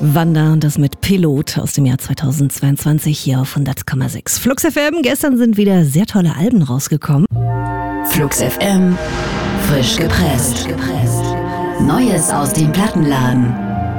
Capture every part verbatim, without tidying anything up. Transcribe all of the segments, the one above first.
Wanda und das mit Pilot aus dem Jahr zweitausendzweiundzwanzig hier auf hundert Komma sechs. Flux F M, gestern sind wieder sehr tolle Alben rausgekommen. Flux F M, frisch gepresst. Neues aus dem Plattenladen.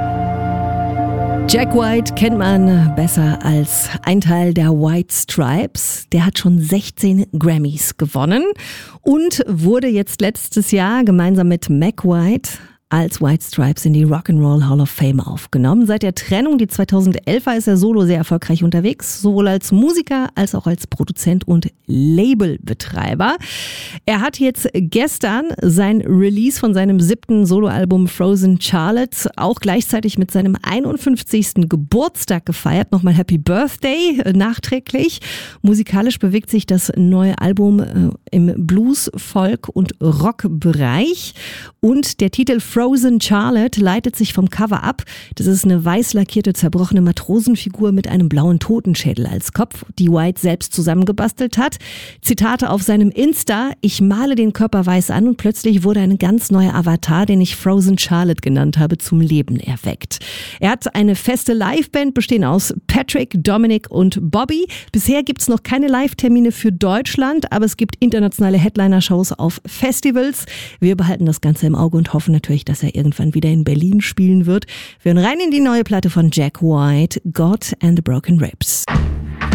Jack White kennt man besser als ein Teil der White Stripes. Der hat schon sechzehn Grammys gewonnen und wurde jetzt letztes Jahr gemeinsam mit Mac White als White Stripes in die Rock'n'Roll Hall of Fame aufgenommen. Seit der Trennung, die zweitausendelf war, ist er solo sehr erfolgreich unterwegs, sowohl als Musiker als auch als Produzent und Labelbetreiber. Er hat jetzt gestern sein Release von seinem siebten Soloalbum Frozen Charlotte auch gleichzeitig mit seinem einundfünfzigsten Geburtstag gefeiert. Nochmal Happy Birthday äh, nachträglich. Musikalisch bewegt sich das neue Album äh, im Blues-, Folk- und Rock-Bereich und der Titel Frozen Charlotte leitet sich vom Cover ab. Das ist eine weiß lackierte, zerbrochene Matrosenfigur mit einem blauen Totenschädel als Kopf, die White selbst zusammengebastelt hat. Zitate auf seinem Insta: Ich male den Körper weiß an und plötzlich wurde ein ganz neuer Avatar, den ich Frozen Charlotte genannt habe, zum Leben erweckt. Er hat eine feste Liveband, bestehend aus Patrick, Dominic und Bobby. Bisher gibt es noch keine Live-Termine für Deutschland, aber es gibt internationale Headliner-Shows auf Festivals. Wir behalten das Ganze im Auge und hoffen natürlich, dass er irgendwann wieder in Berlin spielen wird. Wir hören rein in die neue Platte von Jack White, God and the Broken Ribs.